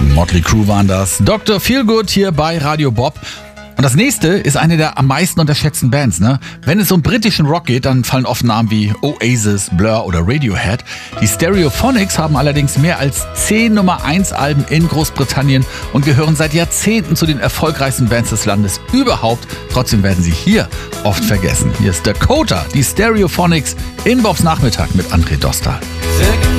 Motley Crue waren das. Dr. Feelgood hier bei Radio Bob. Und das nächste ist eine der am meisten unterschätzten Bands, ne? Wenn es um britischen Rock geht, dann fallen oft Namen wie Oasis, Blur oder Radiohead. Die Stereophonics haben allerdings mehr als 10 Nummer-1-Alben in Großbritannien und gehören seit Jahrzehnten zu den erfolgreichsten Bands des Landes überhaupt. Trotzdem werden sie hier oft vergessen. Hier ist Dakota, die Stereophonics in Bobs Nachmittag mit André Dostal.